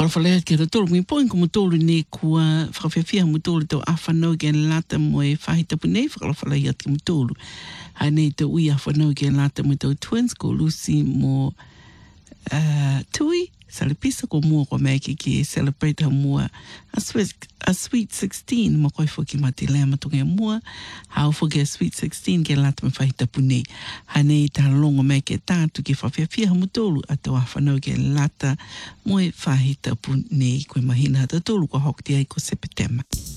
Whalawhalea ke ratolo mi poin ko mutolu ne kua whakawhiawhia mutolu tau awhanau ke lata mo e whahitapu nei whakalawhalea at ke mutolu. Hai nei tau ui awhanau ke lata mo tau twins ko Lucy mo tui salipisa ko mua ko mea ki celebrate ha mua a sweet 16 mo koi whoki mati lea matunga mua hao whoki a sweet 16 ke lata mo whahitapu nei. Hai nei ta longa mea ke tātu ke whawhiawhia ha mutolu a tau awhanau ke lata mo e whahitapu nei koe mahina hata tolu ko hokti ai ko September.